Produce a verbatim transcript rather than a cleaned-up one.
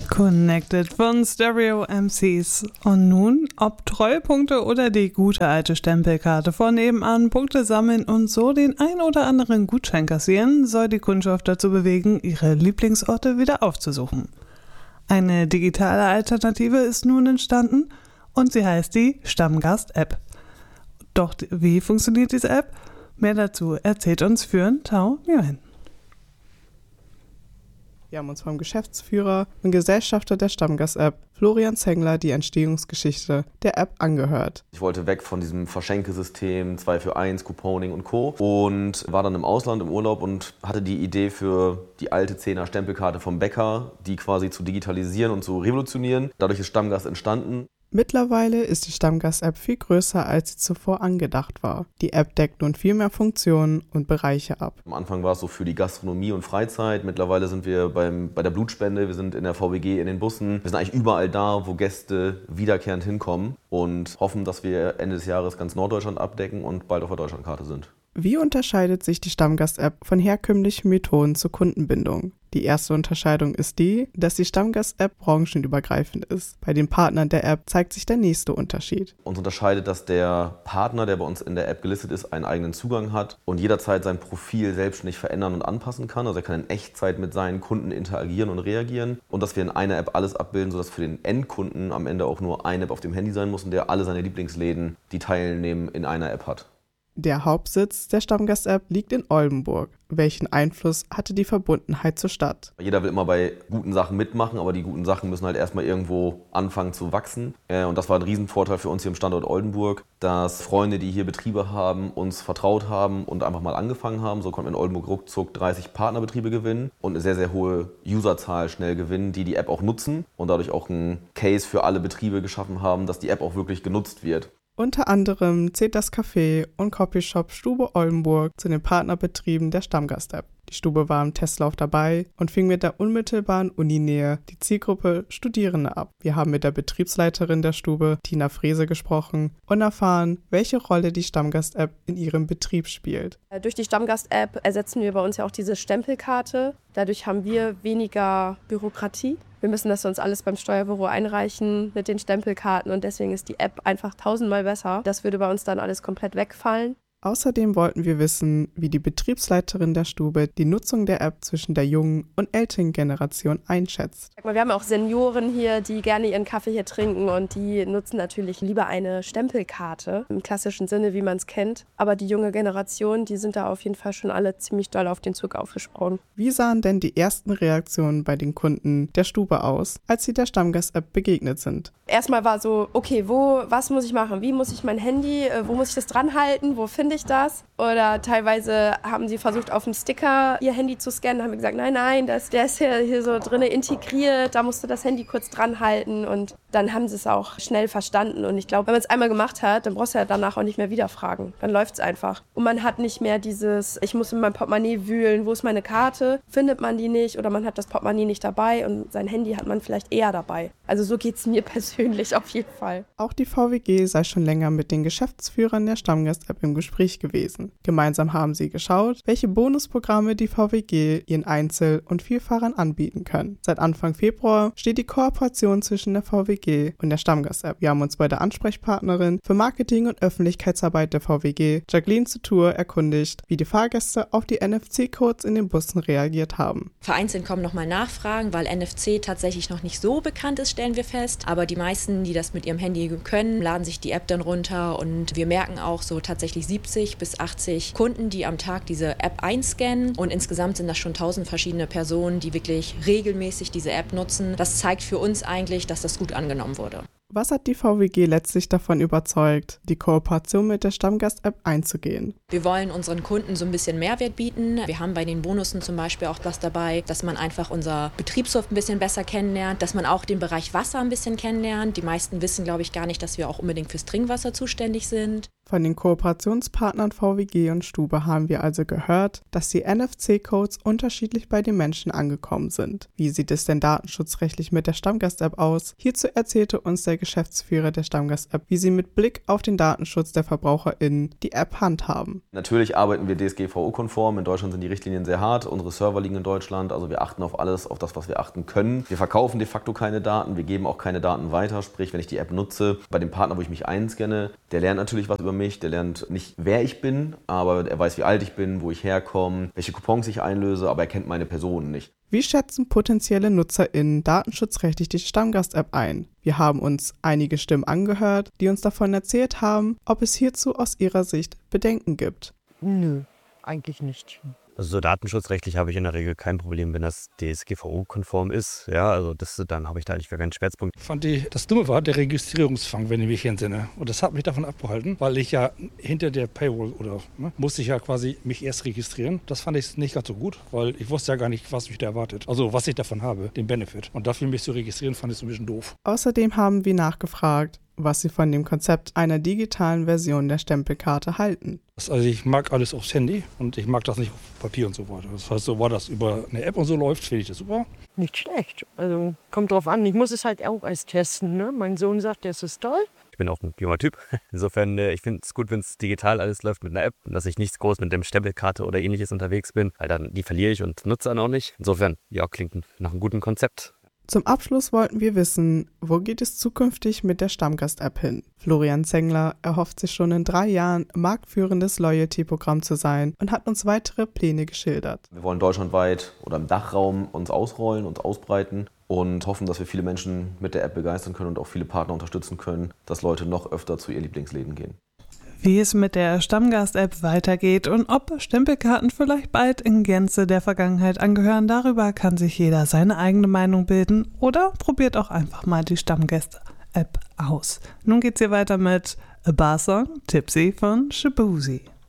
Connected von Stereo M Cs. Und nun, ob Treuepunkte oder die gute alte Stempelkarte von nebenan, Punkte sammeln und so den ein oder anderen Gutschein kassieren, soll die Kundschaft dazu bewegen, ihre Lieblingsorte wieder aufzusuchen. Eine digitale Alternative ist nun entstanden und sie heißt die Stammgast-App. Doch wie funktioniert diese App? Mehr dazu erzählt uns Fürn Tau Nguyen. Wir haben uns vom Geschäftsführer und Gesellschafter der Stammgast-App, Florian Zengler, die Entstehungsgeschichte der App angehört. Ich wollte weg von diesem Verschenkesystem, zwei für eins, Couponing und Co. Und war dann im Ausland im Urlaub und hatte die Idee für die alte Zehner Stempelkarte vom Bäcker, die quasi zu digitalisieren und zu revolutionieren. Dadurch ist Stammgast entstanden. Mittlerweile ist die Stammgast-App viel größer, als sie zuvor angedacht war. Die App deckt nun viel mehr Funktionen und Bereiche ab. Am Anfang war es so für die Gastronomie und Freizeit. Mittlerweile sind wir beim, bei der Blutspende, wir sind in der V W G, in den Bussen. Wir sind eigentlich überall da, wo Gäste wiederkehrend hinkommen und hoffen, dass wir Ende des Jahres ganz Norddeutschland abdecken und bald auf der Deutschlandkarte sind. Wie unterscheidet sich die Stammgast-App von herkömmlichen Methoden zur Kundenbindung? Die erste Unterscheidung ist die, dass die Stammgast-App branchenübergreifend ist. Bei den Partnern der App zeigt sich der nächste Unterschied. Uns unterscheidet, dass der Partner, der bei uns in der App gelistet ist, einen eigenen Zugang hat und jederzeit sein Profil selbstständig verändern und anpassen kann. Also er kann in Echtzeit mit seinen Kunden interagieren und reagieren. Und dass wir in einer App alles abbilden, sodass für den Endkunden am Ende auch nur eine App auf dem Handy sein muss und der alle seine Lieblingsläden, die teilnehmen, in einer App hat. Der Hauptsitz der Stammgast-App liegt in Oldenburg. Welchen Einfluss hatte die Verbundenheit zur Stadt? Jeder will immer bei guten Sachen mitmachen, aber die guten Sachen müssen halt erstmal irgendwo anfangen zu wachsen. Und das war ein Riesenvorteil für uns hier im Standort Oldenburg, dass Freunde, die hier Betriebe haben, uns vertraut haben und einfach mal angefangen haben. So konnten wir in Oldenburg ruckzuck dreißig Partnerbetriebe gewinnen und eine sehr, sehr hohe Userzahl schnell gewinnen, die die App auch nutzen und dadurch auch einen Case für alle Betriebe geschaffen haben, dass die App auch wirklich genutzt wird. Unter anderem zählt das Café und Copyshop Stube Oldenburg zu den Partnerbetrieben der Stammgast-App. Die Stube war im Testlauf dabei und fing mit der unmittelbaren Uninähe die Zielgruppe Studierende ab. Wir haben mit der Betriebsleiterin der Stube, Tina Frese, gesprochen und erfahren, welche Rolle die Stammgast-App in ihrem Betrieb spielt. Durch die Stammgast-App ersetzen wir bei uns ja auch diese Stempelkarte. Dadurch haben wir weniger Bürokratie. Wir müssen das sonst alles beim Steuerbüro einreichen mit den Stempelkarten und deswegen ist die App einfach tausendmal besser. Das würde bei uns dann alles komplett wegfallen. Außerdem wollten wir wissen, wie die Betriebsleiterin der Stube die Nutzung der App zwischen der jungen und älteren Generation einschätzt. Wir haben auch Senioren hier, die gerne ihren Kaffee hier trinken und die nutzen natürlich lieber eine Stempelkarte im klassischen Sinne, wie man es kennt. Aber die junge Generation, die sind da auf jeden Fall schon alle ziemlich doll auf den Zug aufgesprungen. Wie sahen denn die ersten Reaktionen bei den Kunden der Stube aus, als sie der Stammgast-App begegnet sind? Erstmal war so, okay, wo, was muss ich machen? Wie muss ich mein Handy, äh, wo muss ich das dran halten? Wo finde ich das? Oder teilweise haben sie versucht, auf dem Sticker ihr Handy zu scannen. Da haben wir gesagt, nein, nein, das, der ist hier, hier so drin integriert. Da musst du das Handy kurz dran halten. Und dann haben sie es auch schnell verstanden. Und ich glaube, wenn man es einmal gemacht hat, dann brauchst du ja danach auch nicht mehr wieder fragen. Dann läuft es einfach. Und man hat nicht mehr dieses, ich muss in meinem Portemonnaie wühlen, wo ist meine Karte? Findet man die nicht oder man hat das Portemonnaie nicht dabei und sein Handy hat man vielleicht eher dabei. Also so geht es mir persönlich auf jeden Fall. Auch die V W G sei schon länger mit den Geschäftsführern der Stammgast-App im Gespräch gewesen. Gemeinsam haben sie geschaut, welche Bonusprogramme die V W G ihren Einzel- und Vielfahrern anbieten können. Seit Anfang Februar steht die Kooperation zwischen der V W G und der Stammgast-App. Wir haben uns bei der Ansprechpartnerin für Marketing und Öffentlichkeitsarbeit der V W G, Jacqueline Zutur, erkundigt, wie die Fahrgäste auf die N F C-Codes in den Bussen reagiert haben. Vereinzelt kommen nochmal Nachfragen, weil N F C tatsächlich noch nicht so bekannt ist, stellen wir fest. Aber die meisten, die das mit ihrem Handy können, laden sich die App dann runter und wir merken auch so tatsächlich siebzig bis achtzig Kunden, die am Tag diese App einscannen und insgesamt sind das schon tausend verschiedene Personen, die wirklich regelmäßig diese App nutzen. Das zeigt für uns eigentlich, dass das gut angenommen wurde. Was hat die V W G letztlich davon überzeugt, die Kooperation mit der Stammgast-App einzugehen? Wir wollen unseren Kunden so ein bisschen Mehrwert bieten. Wir haben bei den Bonussen zum Beispiel auch was dabei, dass man einfach unser Betriebshof ein bisschen besser kennenlernt, dass man auch den Bereich Wasser ein bisschen kennenlernt. Die meisten wissen, glaube ich, gar nicht, dass wir auch unbedingt fürs Trinkwasser zuständig sind. Von den Kooperationspartnern V W G und Stube haben wir also gehört, dass die N F C-Codes unterschiedlich bei den Menschen angekommen sind. Wie sieht es denn datenschutzrechtlich mit der Stammgast-App aus? Hierzu erzählte uns der Geschäftsführer der Stammgast-App, wie sie mit Blick auf den Datenschutz der VerbraucherInnen die App handhaben. Natürlich arbeiten wir D S G V O-konform. In Deutschland sind die Richtlinien sehr hart. Unsere Server liegen in Deutschland, also wir achten auf alles, auf das, was wir achten können. Wir verkaufen de facto keine Daten, wir geben auch keine Daten weiter. Sprich, wenn ich die App nutze, bei dem Partner, wo ich mich einscanne, der lernt natürlich was über mich. Der lernt nicht, wer ich bin, aber er weiß, wie alt ich bin, wo ich herkomme, welche Coupons ich einlöse, aber er kennt meine Person nicht. Wie schätzen potenzielle NutzerInnen datenschutzrechtlich die Stammgast-App ein? Wir haben uns einige Stimmen angehört, die uns davon erzählt haben, ob es hierzu aus ihrer Sicht Bedenken gibt. Nö, eigentlich nicht. Also so datenschutzrechtlich habe ich in der Regel kein Problem, wenn das D S G V O-konform ist. Ja, also das, dann habe ich da eigentlich gar keinen Schmerzpunkt. Fand ich, das Dumme war der Registrierungsfang, wenn ich mich entsinne. Und das hat mich davon abgehalten, weil ich ja hinter der Paywall oder ne, musste ich ja quasi mich erst registrieren. Das fand ich nicht ganz so gut, weil ich wusste ja gar nicht, was mich da erwartet. Also was ich davon habe, den Benefit. Und dafür mich zu registrieren, fand ich so ein bisschen doof. Außerdem haben wir nachgefragt, was sie von dem Konzept einer digitalen Version der Stempelkarte halten. Also ich mag alles aufs Handy und ich mag das nicht auf Papier und so weiter. Das heißt, so war das über eine App und so läuft, finde ich das super. Nicht schlecht. Also kommt drauf an. Ich muss es halt auch erst testen. Ne? Mein Sohn sagt, das ist toll. Ich bin auch ein junger Typ. Insofern, äh, ich finde es gut, wenn es digital alles läuft mit einer App und dass ich nichts groß mit dem Stempelkarte oder ähnliches unterwegs bin, weil dann die verliere ich und nutze dann auch nicht. Insofern, ja, klingt nach einem guten Konzept. Zum Abschluss wollten wir wissen, wo geht es zukünftig mit der Stammgast-App hin? Florian Zengler erhofft sich schon in drei Jahren, marktführendes Loyalty-Programm zu sein und hat uns weitere Pläne geschildert. Wir wollen deutschlandweit oder im Dachraum uns ausrollen, uns ausbreiten und hoffen, dass wir viele Menschen mit der App begeistern können und auch viele Partner unterstützen können, dass Leute noch öfter zu ihren Lieblingsläden gehen. Wie es mit der Stammgast-App weitergeht und ob Stempelkarten vielleicht bald in Gänze der Vergangenheit angehören, darüber kann sich jeder seine eigene Meinung bilden oder probiert auch einfach mal die Stammgast-App aus. Nun geht's hier weiter mit A Bar Song, Tipsy von Shaboozey.